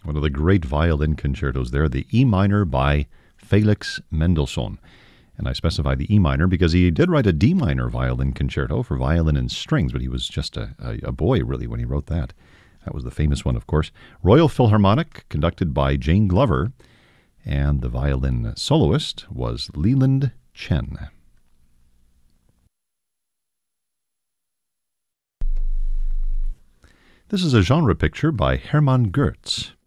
One of the great violin concertos there, the E minor by Felix Mendelssohn. And I specify the E minor because he did write a D minor violin concerto for violin and strings, but he was just a boy, really, when he wrote that. That was the famous one, of course. Royal Philharmonic, conducted by Jane Glover, and the violin soloist was Leland Chen. This is a genre picture by Hermann Goetz.